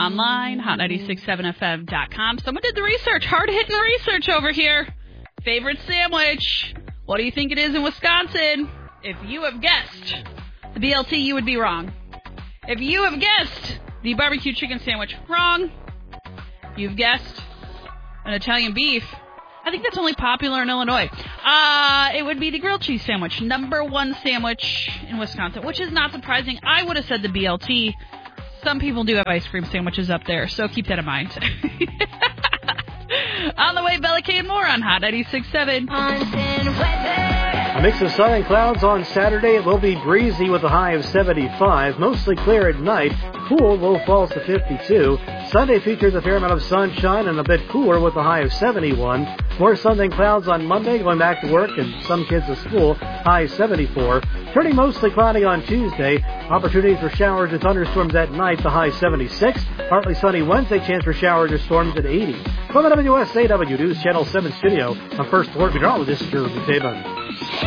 online, hot967fm.com. Someone did the research, hard-hitting research over here. Favorite sandwich. What do you think it is in Wisconsin? If you have guessed the BLT, you would be wrong. If you have guessed the barbecue chicken sandwich, wrong. You've guessed an Italian beef. I think that's only popular in Illinois. It would be the grilled cheese sandwich, number one sandwich in Wisconsin, which is not surprising. I would have said the BLT. Some people do have ice cream sandwiches up there, so keep that in mind. On the way, Bella K and more on Hot 96.7. A mix of sun and clouds on Saturday. It will be breezy with a high of 75. Mostly clear at night. Cool, low falls to 52. Sunday features a fair amount of sunshine and a bit cooler with a high of 71. More sun than clouds on Monday, going back to work and some kids to school. High 74. Turning mostly cloudy on Tuesday. Opportunities for showers and thunderstorms at night. The high 76. Partly sunny Wednesday. Chance for showers or storms at 80. From the WSAW News Channel 7 studio, I'm First Alert Meteorologist Jeremy Taban.